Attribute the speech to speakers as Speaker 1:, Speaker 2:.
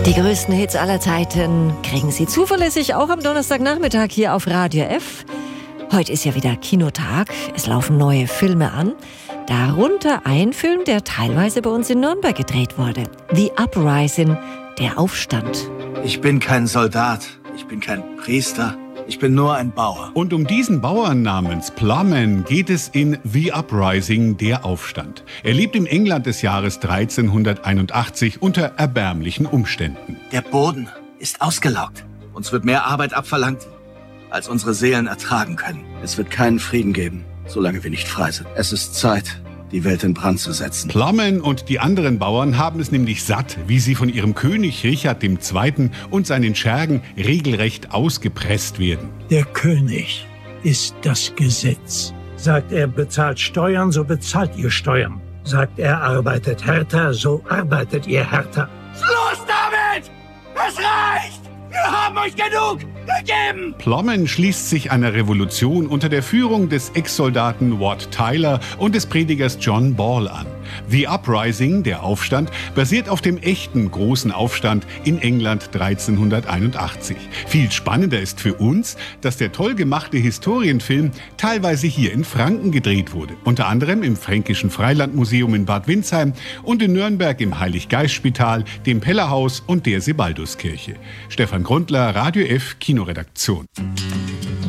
Speaker 1: Die größten Hits aller Zeiten kriegen Sie zuverlässig auch am Donnerstagnachmittag hier auf Radio F. Heute ist ja wieder Kinotag. Es laufen neue Filme an. Darunter ein Film, der teilweise bei uns in Nürnberg gedreht wurde. The Uprising, der Aufstand.
Speaker 2: Ich bin kein Soldat. Ich bin kein Priester. Ich bin nur ein Bauer.
Speaker 3: Und um diesen Bauern namens Plumman geht es in The Uprising, der Aufstand. Er lebt im England des Jahres 1381 unter erbärmlichen Umständen.
Speaker 2: Der Boden ist ausgelaugt. Uns wird mehr Arbeit abverlangt, als unsere Seelen ertragen können. Es wird keinen Frieden geben, solange wir nicht frei sind. Es ist Zeit, die Welt in Brand zu setzen.
Speaker 3: Plumman und die anderen Bauern haben es nämlich satt, wie sie von ihrem König Richard II. Und seinen Schergen regelrecht ausgepresst werden.
Speaker 4: Der König ist das Gesetz. Sagt er, bezahlt Steuern, so bezahlt ihr Steuern. Sagt er, arbeitet härter, so arbeitet ihr härter.
Speaker 2: Schluss damit! Es reicht! Wir haben euch genug gegeben!
Speaker 3: Plumman schließt sich einer Revolution unter der Führung des Ex-Soldaten Wat Tyler und des Predigers John Ball an. The Uprising, der Aufstand, basiert auf dem echten großen Aufstand in England 1381. Viel spannender ist für uns, dass der toll gemachte Historienfilm teilweise hier in Franken gedreht wurde. Unter anderem im Fränkischen Freilandmuseum in Bad Windsheim und in Nürnberg im Heilig-Geist-Spital, dem Pellerhaus und der Sebalduskirche. Stefan Grundler, Radio F, Kinoredaktion.